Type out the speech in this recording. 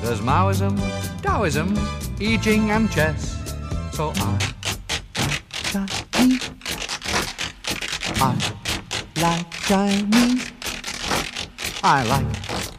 There's Maoism, Taoism, I Ching and chess. So Chinese. I like Chinese. I like